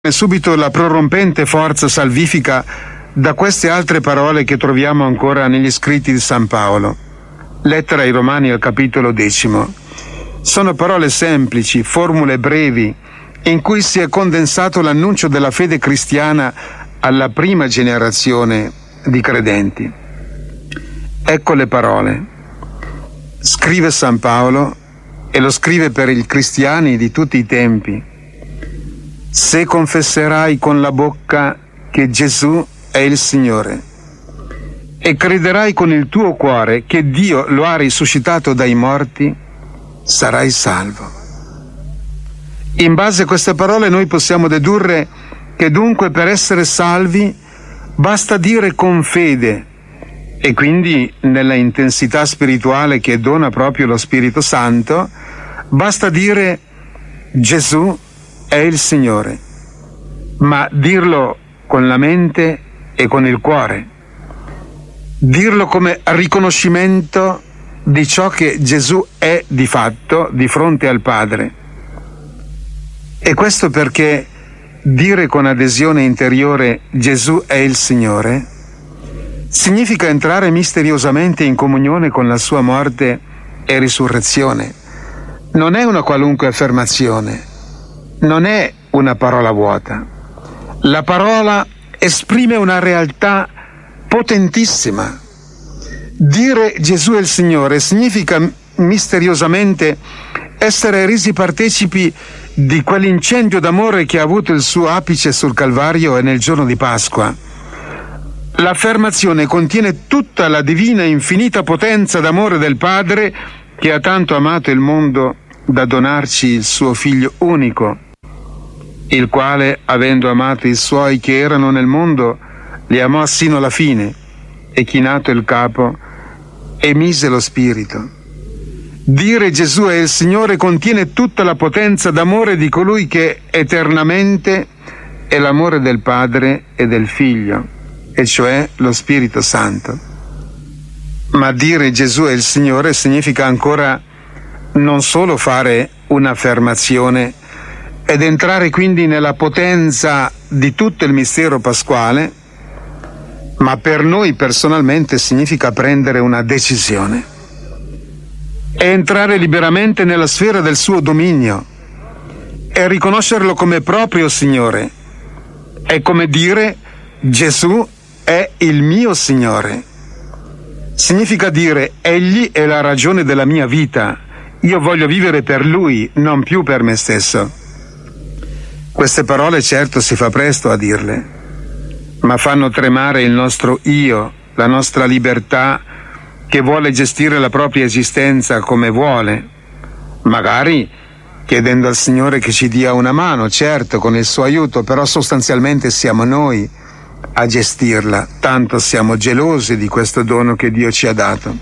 subito la prorompente forza salvifica da queste altre parole che troviamo ancora negli scritti di San Paolo. Lettera ai Romani al capitolo 10. Sono parole semplici, formule brevi, in cui si è condensato l'annuncio della fede cristiana alla prima generazione di credenti. Ecco le parole. Scrive San Paolo, e lo scrive per i cristiani di tutti i tempi: se confesserai con la bocca che Gesù è il Signore e crederai con il tuo cuore che Dio lo ha risuscitato dai morti, sarai salvo. In base a queste parole noi possiamo dedurre che dunque per essere salvi basta dire con fede, e quindi nella intensità spirituale che dona proprio lo Spirito Santo, basta dire Gesù è il Signore, ma dirlo con la mente e con il cuore, dirlo come riconoscimento di ciò che Gesù è di fatto di fronte al Padre. E questo perché dire con adesione interiore Gesù è il Signore significa entrare misteriosamente in comunione con la sua morte e risurrezione. Non è una qualunque affermazione, non è una parola vuota. La parola esprime una realtà potentissima. Dire Gesù è il Signore significa misteriosamente essere resi partecipi di quell'incendio d'amore che ha avuto il suo apice sul Calvario e nel giorno di Pasqua. L'affermazione contiene tutta la divina e infinita potenza d'amore del Padre che ha tanto amato il mondo da donarci il suo Figlio unico, il quale, avendo amato i suoi che erano nel mondo, li amò sino alla fine, e chinato il capo, emise lo Spirito. Dire Gesù è il Signore contiene tutta la potenza d'amore di colui che eternamente è l'amore del Padre e del Figlio, e cioè lo Spirito Santo. Ma dire Gesù è il Signore significa ancora non solo fare un'affermazione ed entrare quindi nella potenza di tutto il mistero pasquale, ma per noi personalmente significa prendere una decisione e entrare liberamente nella sfera del suo dominio e riconoscerlo come proprio Signore. È come dire Gesù è il mio Signore. Significa dire Egli è la ragione della mia vita. Io voglio vivere per Lui, non più per me stesso. Queste parole certo si fa presto a dirle, ma fanno tremare il nostro io, la nostra libertà che vuole gestire la propria esistenza come vuole, magari chiedendo al Signore che ci dia una mano, certo, con il suo aiuto, però sostanzialmente siamo noi a gestirla, tanto siamo gelosi di questo dono che Dio ci ha dato.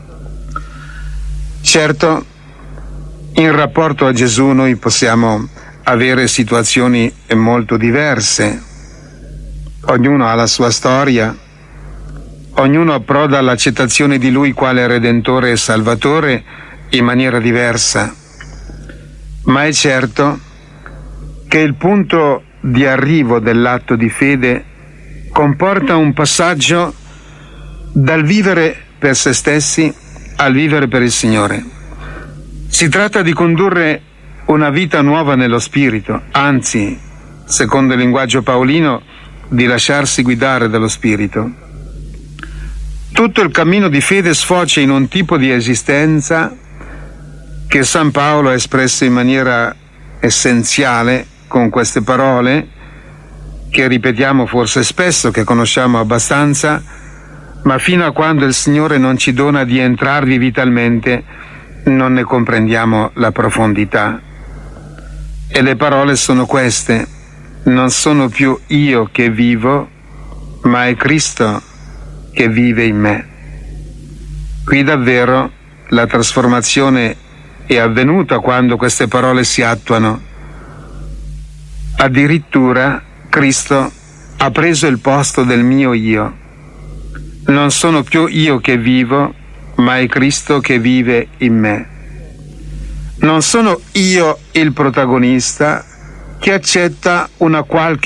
Certo, in rapporto a Gesù noi possiamo avere situazioni molto diverse. Ognuno ha la sua storia, ognuno approda all'accettazione di Lui quale Redentore e Salvatore in maniera diversa. Ma è certo che il punto di arrivo dell'atto di fede comporta un passaggio dal vivere per se stessi al vivere per il Signore. Si tratta di condurre una vita nuova nello Spirito, anzi, secondo il linguaggio paolino, di lasciarsi guidare dallo Spirito. Tutto il cammino di fede sfocia in un tipo di esistenza che San Paolo ha espresso in maniera essenziale con queste parole, che ripetiamo forse spesso, che conosciamo abbastanza, ma fino a quando il Signore non ci dona di entrarvi vitalmente non ne comprendiamo la profondità. E le parole sono queste: non sono più io che vivo, ma è Cristo che vive in me. Qui davvero la trasformazione è avvenuta quando queste parole si attuano. Addirittura Cristo ha preso il posto del mio io. Non sono più io che vivo, ma è Cristo che vive in me. Non sono io il protagonista che accetta una qualche